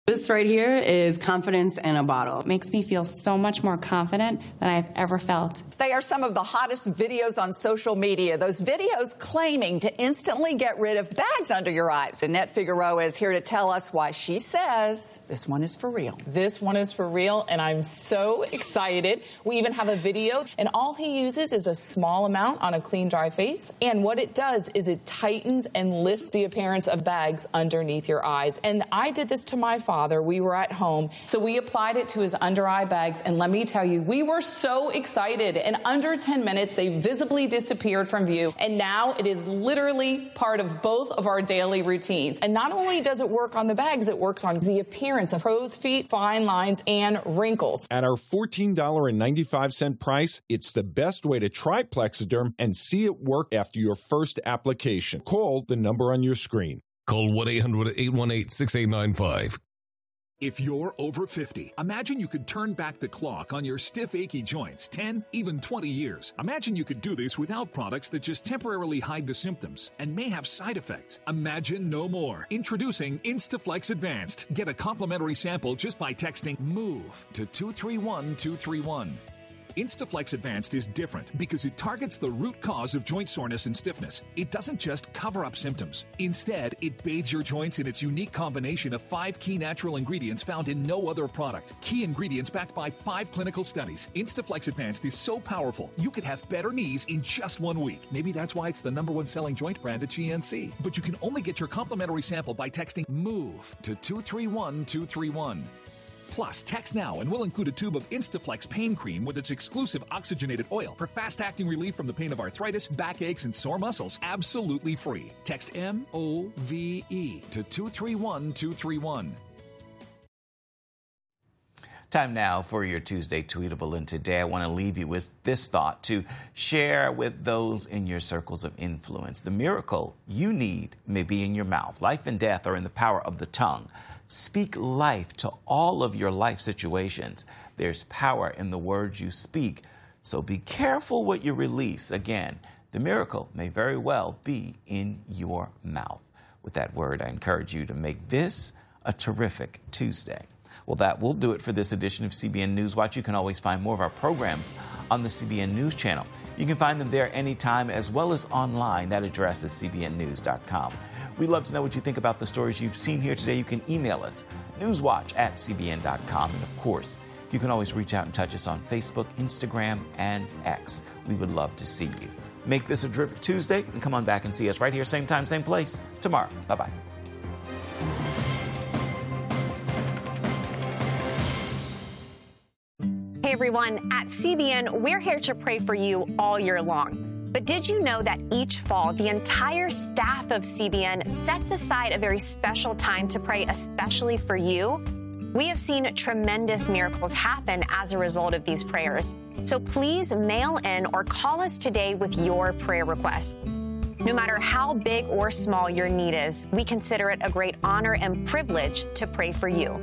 This right here is confidence in a bottle. It makes me feel so much more confident than I've ever felt. They are some of the hottest videos on social media. Those videos claiming to instantly get rid of bags under your eyes. Annette Figueroa is here to tell us why she says this one is for real. This one is for real, and I'm so excited. We even have a video, and all he uses is a small amount on a clean, dry face. And what it does is it tightens and lifts the appearance of bags underneath your eyes. And I did this to my father. We were at home, so we applied it to his under eye bags, and let me tell you, we were so excited. In under 10 minutes, they visibly disappeared from view, and now it is literally part of both of our daily routines. And not only does it work on the bags, it works on the appearance of crow's feet, fine lines, and wrinkles. At our $14.95 price, it's the best way to try Plexiderm and see it work after your first application. Call the number on your screen. Call 1-800-818-6895. If you're over 50, imagine you could turn back the clock on your stiff, achy joints 10, even 20 years. Imagine you could do this without products that just temporarily hide the symptoms and may have side effects. Imagine no more. Introducing Instaflex Advanced. Get a complimentary sample just by texting MOVE to 231231. Instaflex Advanced is different because it targets the root cause of joint soreness and stiffness. It doesn't just cover up symptoms. Instead, it bathes your joints in its unique combination of 5 key natural ingredients found in no other product. Key ingredients backed by 5 clinical studies. Instaflex Advanced is so powerful, you could have better knees in just 1 week. Maybe that's why it's the #1 selling joint brand at GNC. But you can only get your complimentary sample by texting MOVE to 231231. Plus, text now and we'll include a tube of Instaflex pain cream with its exclusive oxygenated oil for fast-acting relief from the pain of arthritis, backaches, and sore muscles, absolutely free. Text MOVE to 231231. Time now for your Tuesday Tweetable, and today I want to leave you with this thought to share with those in your circles of influence. The miracle you need may be in your mouth. Life and death are in the power of the tongue. Speak life to all of your life situations. There's power in the words you speak, so be careful what you release. Again, the miracle may very well be in your mouth. With that word, I encourage you to make this a terrific Tuesday. Well, that will do it for this edition of CBN News Watch. You can always find more of our programs on the CBN News channel. You can find them there anytime, as well as online. That address is cbnnews.com. We'd love to know what you think about the stories you've seen here today. You can email us, newswatch@cbn.com. And of course, you can always reach out and touch us on Facebook, Instagram, and X. We would love to see you. Make this a terrific Tuesday, and come on back and see us right here, same time, same place, tomorrow. Bye-bye. Hey everyone, at CBN, we're here to pray for you all year long. But did you know that each fall, the entire staff of CBN sets aside a very special time to pray especially for you? We have seen tremendous miracles happen as a result of these prayers. So please mail in or call us today with your prayer requests. No matter how big or small your need is, we consider it a great honor and privilege to pray for you.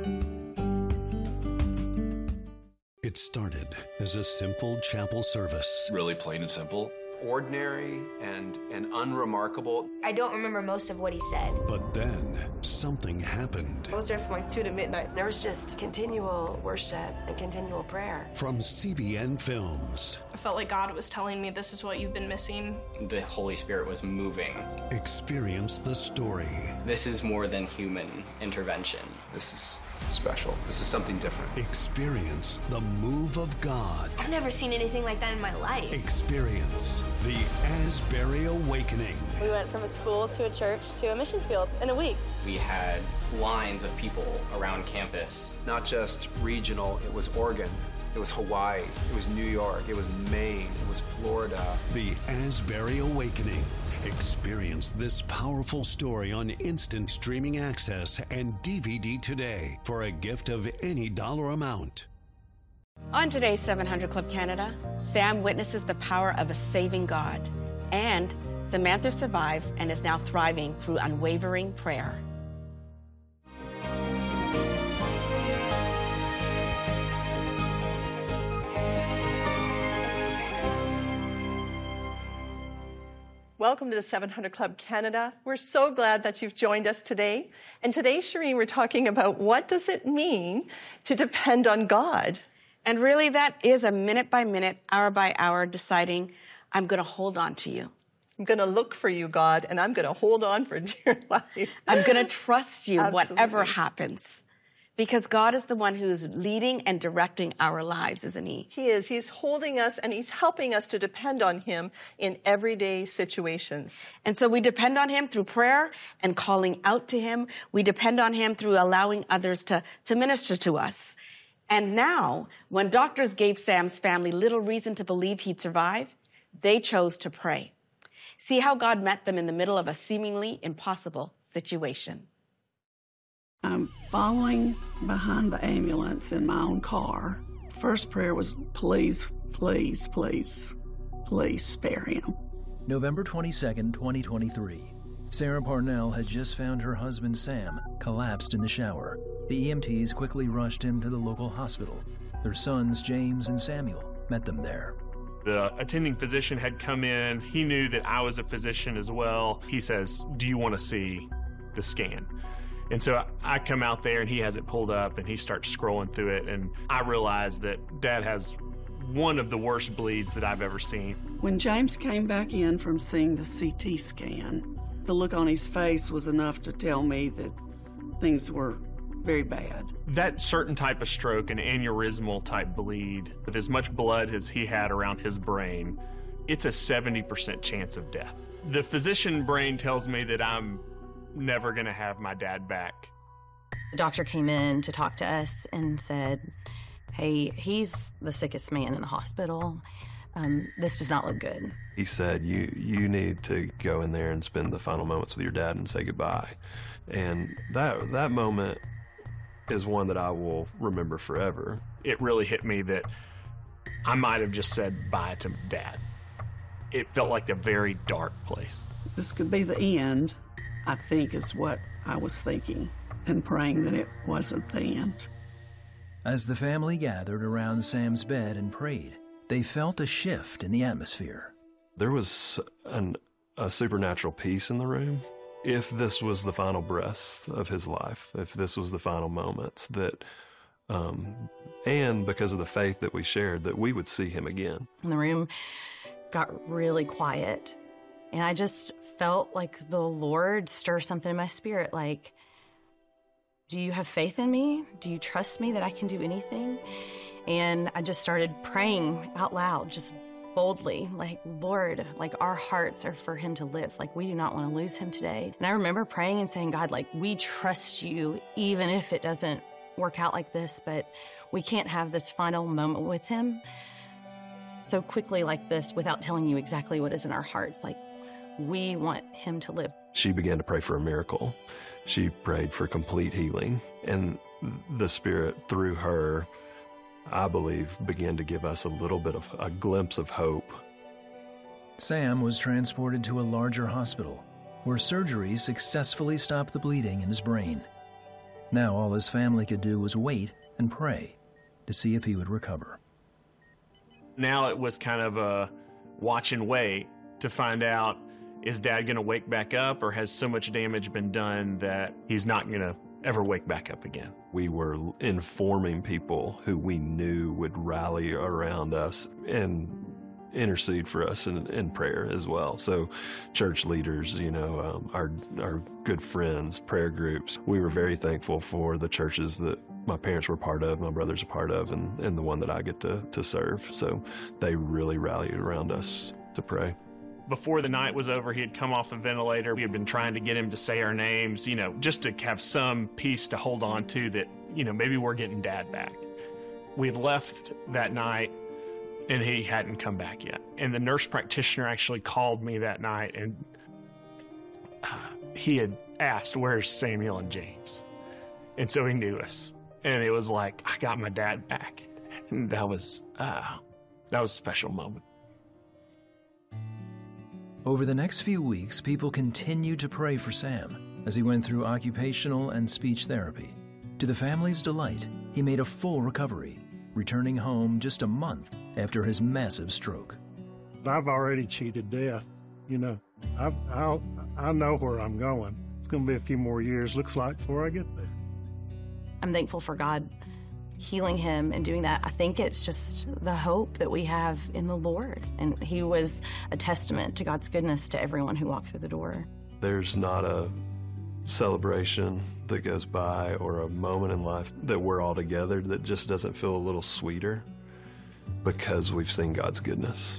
It started as a simple chapel service. Really plain and simple. Ordinary and unremarkable. I don't remember most of what he said. But then something happened. I was there from like 2 to midnight. There was just continual worship and continual prayer. From CBN Films. I felt like God was telling me this is what you've been missing. The Holy Spirit was moving. Experience the story. This is more than human intervention. This is special. This is something different. Experience the move of God. I've never seen anything like that in my life. Experience the Asbury Awakening. We went from a school to a church to a mission field in a week. We had lines of people around campus. Not just regional, it was Oregon. It was Hawaii. It was New York. It was Maine. It was Florida. The Asbury Awakening. Experience this powerful story on instant streaming access and DVD today for a gift of any dollar amount. On today's 700 Club Canada, Sam witnesses the power of a saving God. And Samantha survives and is now thriving through unwavering prayer. Welcome to the 700 Club Canada. We're so glad that you've joined us today. And today, Shireen, we're talking about what does it mean to depend on God? And really, that is a minute by minute, hour by hour deciding, I'm going to hold on to you. I'm going to look for you, God, and I'm going to hold on for dear life. I'm going to trust you, Absolutely. whatever happens. Because God is the one who's leading and directing our lives, isn't he? He is. He's holding us and he's helping us to depend on him in everyday situations. And so we depend on him through prayer and calling out to him. We depend on him through allowing others to minister to us. And now, when doctors gave Sam's family little reason to believe he'd survive, they chose to pray. See how God met them in the middle of a seemingly impossible situation. I'm following behind the ambulance in my own car. First prayer was, please, please, please, please spare him. November 22nd, 2023. Sarah Parnell had just found her husband Sam collapsed in the shower. The EMTs quickly rushed him to the local hospital. Their sons, James and Samuel, met them there. The attending physician had come in. He knew that I was a physician as well. He says, do you want to see the scan? And so I come out there and he has it pulled up and he starts scrolling through it. And I realize that Dad has one of the worst bleeds that I've ever seen. When James came back in from seeing the CT scan, the look on his face was enough to tell me that things were very bad. That certain type of stroke, an aneurysmal type bleed, with as much blood as he had around his brain, it's a 70% chance of death. The physician brain tells me that I'm never going to have my dad back. The doctor came in to talk to us and said, hey, he's the sickest man in the hospital. This does not look good. He said, you need to go in there and spend the final moments with your dad and say goodbye. And that moment is one that I will remember forever. It really hit me that I might have just said bye to Dad. It felt like a very dark place. This could be the end, I think, is what I was thinking and praying that it wasn't the end. As the family gathered around Sam's bed and prayed, they felt a shift in the atmosphere. There was a supernatural peace in the room. If this was the final breaths of his life, if this was the final moments, that, and because of the faith that we shared, that we would see him again. And the room got really quiet, and I just felt like the Lord stir something in my spirit, like, do you have faith in me? Do you trust me that I can do anything? And I just started praying out loud, just boldly, like, Lord, like, our hearts are for him to live. Like, we do not want to lose him today. And I remember praying and saying, God, like, we trust you, even if it doesn't work out like this, but we can't have this final moment with him so quickly like this without telling you exactly what is in our hearts. Like, we want him to live. She began to pray for a miracle. She prayed for complete healing. And the Spirit, through her, I believe, began to give us a little bit of a glimpse of hope. Sam was transported to a larger hospital, where surgery successfully stopped the bleeding in his brain. Now all his family could do was wait and pray to see if he would recover. Now it was kind of a watch and wait to find out, is Dad going to wake back up, or has so much damage been done that he's not going to ever wake back up again? We were informing people who we knew would rally around us and intercede for us in prayer as well. So church leaders, our good friends, prayer groups. We were very thankful for the churches that my parents were part of, my brother's a part of, and the one that I get to serve. So they really rallied around us to pray. Before the night was over, he had come off the ventilator. We had been trying to get him to say our names, just to have some peace to hold on to that, maybe we're getting Dad back. We had left that night, and he hadn't come back yet. And the nurse practitioner actually called me that night, and he had asked, where's Samuel and James? And so he knew us. And it was like, I got my dad back. And that was a special moment. Over the next few weeks, people continued to pray for Sam as he went through occupational and speech therapy. To the family's delight, he made a full recovery, returning home just a month after his massive stroke. I've already cheated death, I know where I'm going. It's going to be a few more years, looks like, before I get there. I'm thankful for God healing him and doing that. I think it's just the hope that we have in the Lord. And he was a testament to God's goodness to everyone who walked through the door. There's not a celebration that goes by or a moment in life that we're all together that just doesn't feel a little sweeter because we've seen God's goodness.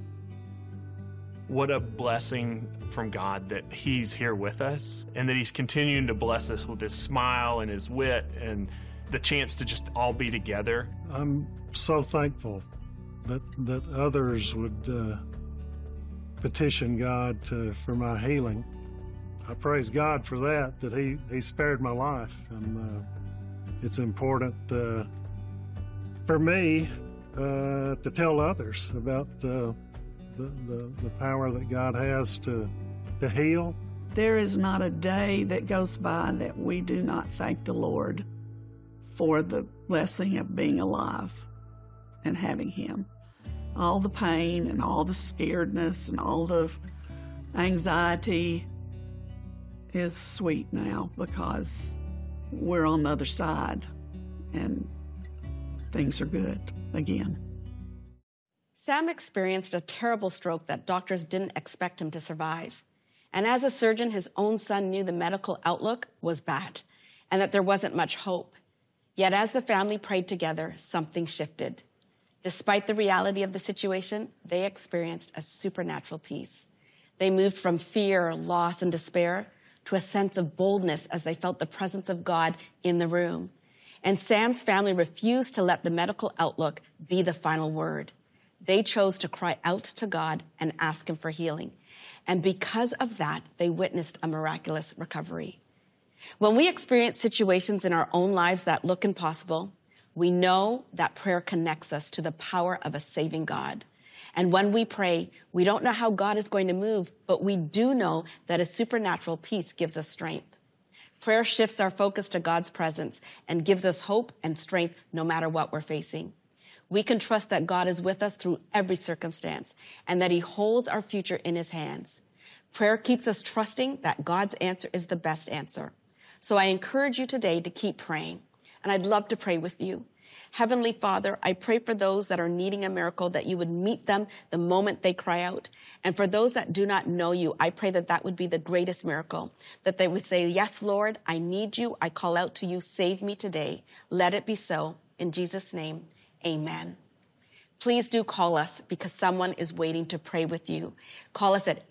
What a blessing from God that he's here with us and that he's continuing to bless us with his smile and his wit and the chance to just all be together. I'm so thankful that others would petition God for my healing. I praise God for that he spared my life. And it's important for me to tell others about the power that God has to heal. There is not a day that goes by that we do not thank the Lord for the blessing of being alive and having him. All the pain and all the scaredness and all the anxiety is sweet now because we're on the other side and things are good again. Sam experienced a terrible stroke that doctors didn't expect him to survive. And as a surgeon, his own son knew the medical outlook was bad and that there wasn't much hope. Yet as the family prayed together, something shifted. Despite the reality of the situation, they experienced a supernatural peace. They moved from fear, loss, and despair to a sense of boldness as they felt the presence of God in the room. And Sam's family refused to let the medical outlook be the final word. They chose to cry out to God and ask him for healing. And because of that, they witnessed a miraculous recovery. When we experience situations in our own lives that look impossible, we know that prayer connects us to the power of a saving God. And when we pray, we don't know how God is going to move, but we do know that a supernatural peace gives us strength. Prayer shifts our focus to God's presence and gives us hope and strength no matter what we're facing. We can trust that God is with us through every circumstance and that he holds our future in his hands. Prayer keeps us trusting that God's answer is the best answer. So I encourage you today to keep praying, and I'd love to pray with you. Heavenly Father, I pray for those that are needing a miracle, that you would meet them the moment they cry out. And for those that do not know you, I pray that that would be the greatest miracle, that they would say, yes, Lord, I need you. I call out to you. Save me today. Let it be so. In Jesus' name, amen. Please do call us because someone is waiting to pray with you. Call us at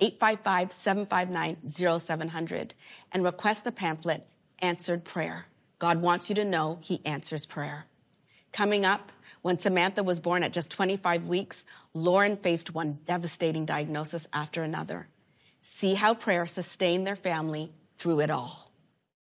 855-759-0700 and request the pamphlet, Answered Prayer. God wants you to know he answers prayer. Coming up, when Samantha was born at just 25 weeks, Lauren faced one devastating diagnosis after another. See how prayer sustained their family through it all.